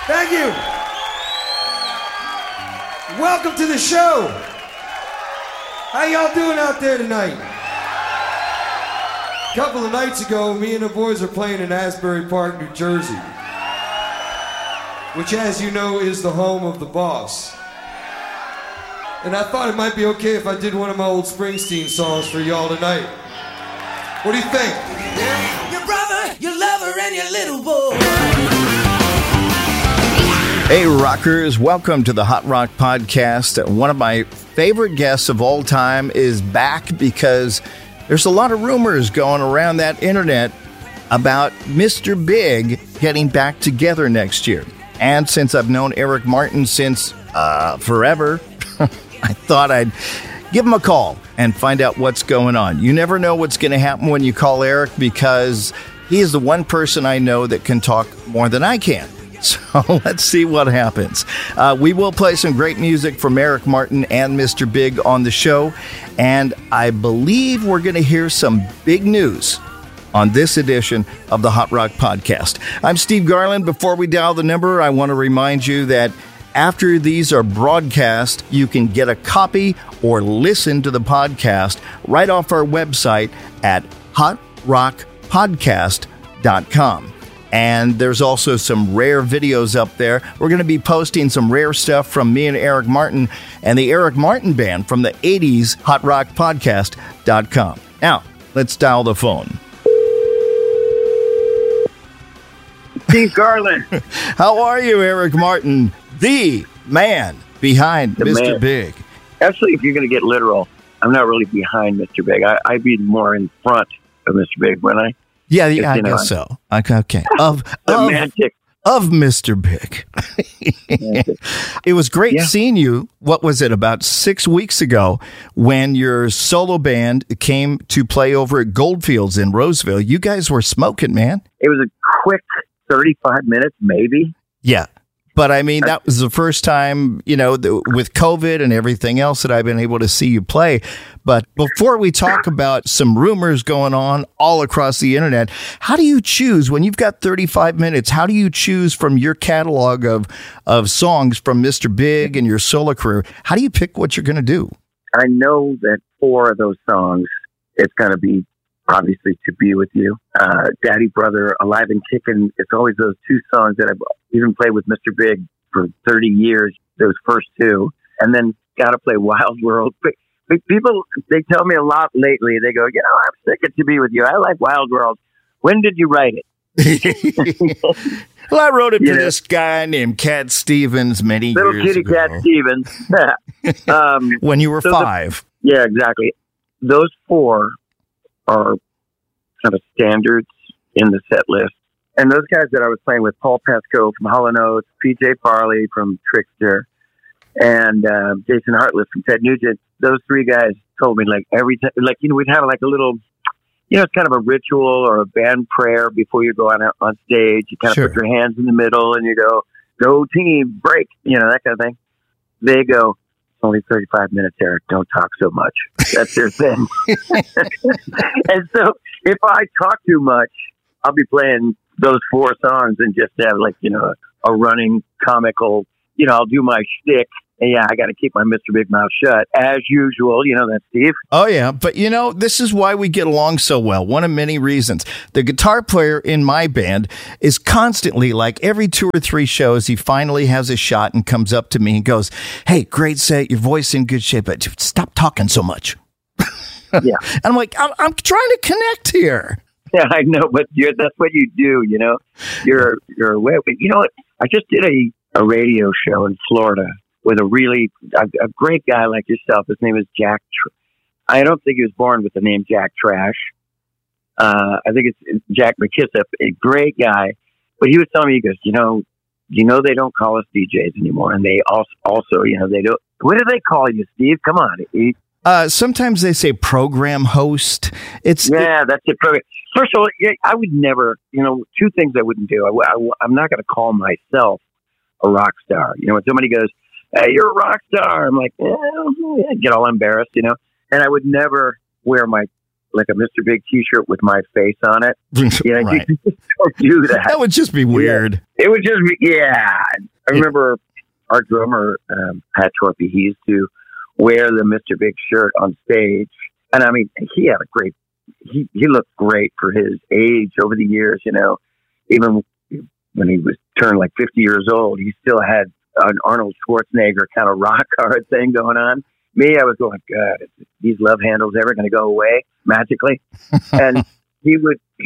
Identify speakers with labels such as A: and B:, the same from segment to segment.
A: Thank you. Welcome to the show. How y'all doing out there tonight? A couple of nights ago, me and the boys were playing in Asbury Park, New Jersey, which, as you know, is the home of the Boss. And I thought it might be okay if I did one of my old Springsteen songs for y'all tonight. What do you think?
B: Your brother, your lover, and your little boy.
C: Hey, rockers. Welcome to the Hot Rock Podcast. One of my favorite guests of all time is back because there's a lot of rumors going around that internet about Mr. Big getting back together next year. And since I've known Eric Martin since forever, I thought I'd give him a call and find out what's going on. You never know what's going to happen when you call Eric because he is the one person I know that can talk more than I can. So let's see what happens. We will play some great music from Eric Martin and Mr. Big on the show. And I believe we're going to hear some big news on this edition of the Hot Rock Podcast. I'm Steve Garland. Before we dial the number, I want to remind you that after these are broadcast, you can get a copy or listen to the podcast right off our website at hotrockpodcast.com. And there's also some rare videos up there. We're going to be posting some rare stuff from me and Eric Martin and the Eric Martin Band from the 80s, hotrockpodcast.com. Now, let's dial the phone.
D: Steve Garland.
C: How are you, Eric Martin? The man behind Mr.
D: Man.
C: Big.
D: Actually, if you're going to get literal, I'm not really behind Mr. Big. I'd be more in front of Mr. Big, wouldn't I?
C: Yeah, I guess so. Okay. Of Mr. Big. It was great seeing you. What was it, about 6 weeks ago when your solo band came to play over at Goldfields in Roseville? You guys were smoking, man.
D: It was a quick 35 minutes, maybe.
C: Yeah. But I mean, that was the first time, with COVID and everything else that I've been able to see you play. But before we talk about some rumors going on all across the internet, how do you choose when you've got 35 minutes? How do you choose from your catalog of songs from Mr. Big and your solo career? How do you pick what you're going to do?
D: I know that 4 of those songs, it's going to be obviously To Be With You, Daddy Brother, Alive and Kickin'. It's always those 2 songs that I've even played with Mr. Big for 30 years, those first 2. And then got to play Wild World. But people, they tell me a lot lately. They go, I'm sick of To Be With You. I like Wild World. When did you write it?
C: Well, I wrote it for this guy named Cat Stevens many
D: Little
C: years
D: kitty
C: ago.
D: Cat Stevens.
C: When you were 5.
D: Yeah, exactly. Those 4 are kind of standards in the set list. And those guys that I was playing with, Paul Pasco from Hall & Oates, PJ Farley from Trickster, and Jason Hartless from Ted Nugent, those 3 guys told me, every time, we'd have a little, it's kind of a ritual or a band prayer before you go on stage. You kind of put your hands in the middle and you go team, break, that kind of thing. They go, it's only 35 minutes, Eric. Don't talk so much. That's their thing. And so if I talk too much, I'll be playing those 4 songs and just have a running comical, I'll do my shtick. And I got to keep my Mr. Big mouth shut as usual. That, Steve.
C: Oh, yeah. But, this is why we get along so well. One of many reasons. The guitar player in my band is constantly, every 2 or 3 shows, he finally has a shot and comes up to me and goes, "Hey, great set. Your voice in good shape, but stop talking so much."
D: Yeah.
C: And I'm like, I'm trying to connect here.
D: Yeah, I know, but that's what you do, You're away. But you know what? I just did a radio show in Florida with a great guy like yourself. His name is Jack. I don't think he was born with the name Jack Trash. I think it's Jack McKissop, a great guy. But he was telling me, he goes, they don't call us DJs anymore. And they also, they don't. What do they call you, Steve? Come on.
C: Sometimes they say program host.
D: That's it. Program. First of all, I would never, 2 things I wouldn't do. I'm not going to call myself a rock star. When somebody goes, "Hey, you're a rock star," I'm like, I get all embarrassed, And I would never wear my like a Mr. Big T-shirt with my face on it. You know,
C: Right.
D: you just don't do that.
C: That would just be weird.
D: Yeah. It would just be, yeah. I remember our drummer, Pat Torpy, he used to wear the Mr. Big shirt on stage. And I mean, he had a great, he looked great for his age over the years, you know. Even when he was turned like 50 years old, he still had an Arnold Schwarzenegger kind of rock hard thing going on. Me, I was going, God, is these love handles ever going to go away magically? And he'd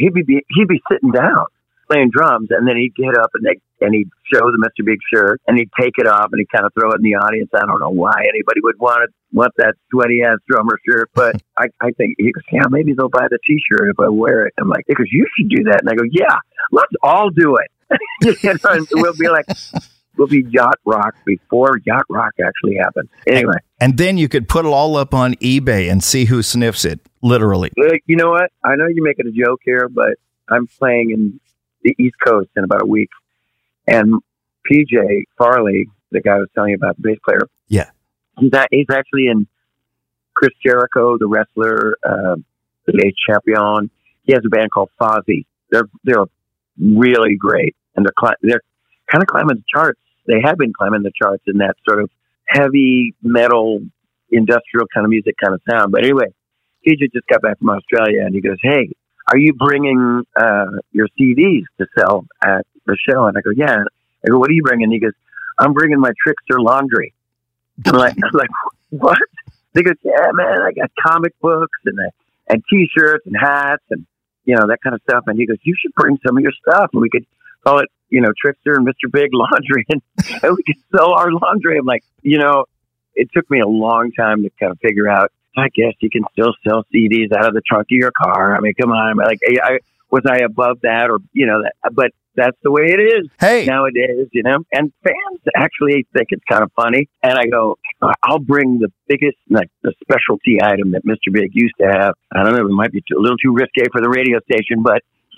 D: be sitting down playing drums, and then he'd get up and he'd show the Mr. Big shirt, and he'd take it off and he'd kind of throw it in the audience. I don't know why anybody would want that sweaty ass drummer shirt, but I think he goes, yeah, maybe they'll buy the T-shirt if I wear it. I'm like, he goes, you should do that, and I go, yeah, let's all do it. You know, and we'll be yacht rock before yacht rock actually happens. Anyway.
C: And then you could put it all up on eBay and see who sniffs it, literally.
D: You know what? I know you're making a joke here, but I'm playing in the East Coast in about a week. And PJ Farley, the guy I was telling you about, the bass player.
C: Yeah.
D: He's actually in Chris Jericho, the wrestler, the champion. He has a band called Fozzy. They're really great. And they're kind of climbing the charts. They have been climbing the charts in that sort of heavy metal, industrial kind of music kind of sound. But anyway, PJ just got back from Australia, and he goes, hey, are you bringing your CDs to sell at the show? And I go, yeah. I go, what are you bringing? He goes, I'm bringing my Trickster laundry. I'm like, what? They go, yeah, man, I got comic books and T-shirts and hats and, you know, that kind of stuff. And he goes, you should bring some of your stuff, and we could call it, you know, Trickster and Mr. Big Laundry, and we could sell our laundry. I'm like, you know, it took me a long time to kind of figure out, I guess you can still sell CDs out of the trunk of your car. I mean, come on. Like, was I above that, or, you know, but that's the way it is nowadays, you know, and fans actually think it's kind of funny. And I go, I'll bring the biggest, like the specialty item that Mr. Big used to have. I don't know, it might be a little too risque for the radio station, but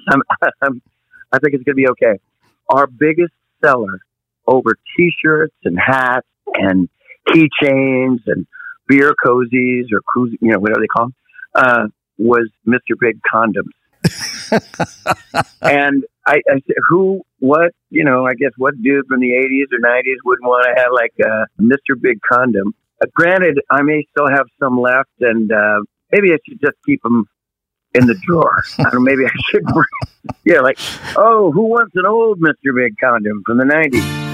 D: I think it's going to be okay. Our biggest seller over T-shirts and hats and keychains and beer cozies or cruise, you know, whatever they call them, was Mr. Big condoms. And I said, what, you know, I guess what dude from the 80s or 90s wouldn't want to have like a Mr. Big condom? Granted, I may still have some left, and maybe I should just keep them in the drawer. I don't know, maybe I should, yeah, like, oh, who wants an old Mr. Big condom from the 90s?